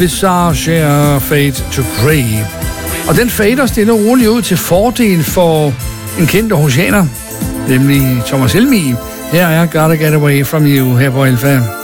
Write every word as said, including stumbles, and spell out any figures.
Visage og Fade to Grey. Og den fader stille og roligt ud til fordel for en kendt oceaner, nemlig Thomas Helmig. Her er Gotta Get Away From You her på Alfa.